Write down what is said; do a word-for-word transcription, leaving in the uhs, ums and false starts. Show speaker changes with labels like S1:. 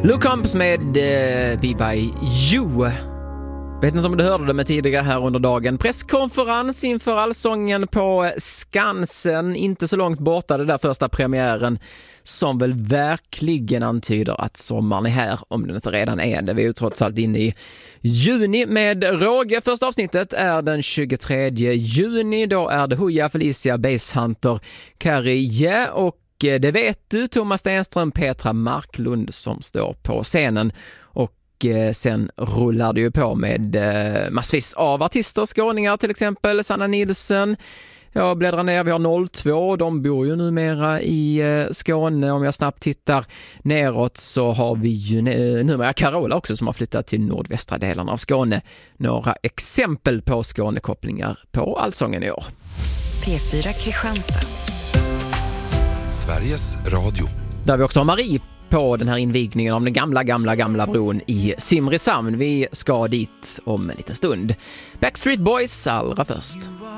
S1: Luke Combs med uh, Be By You. Vet inte om du hörde det med tidigare här under dagen. Presskonferens inför Allsången på Skansen. Inte så långt borta, det där första premiären som väl verkligen antyder att sommaren är här, om den inte redan är det. Vi är ju trots allt inne i juni med råge. Första avsnittet är den tjugotredje juni. Då är det Hooja, Felicia, Basshunter, Carrie och det vet du, Thomas Stenström, Petra Marklund som står på scenen. Och sen rullar det ju på med massvis av artister, skåningar till exempel, Sanna Nilsson. Jag bläddrar ner, vi har noll två, de bor ju numera i Skåne. Om jag snabbt tittar neråt så har vi ju numera Carola också som har flyttat till nordvästra delarna av Skåne. Några exempel på Skånekopplingar på Allsången i år.
S2: P fyra Kristianstad.
S3: Sveriges Radio.
S1: Där vi också har Marie på den här invigningen av den gamla, gamla, gamla bron i Simrishamn. Vi ska dit om en liten stund. Backstreet Boys allra först.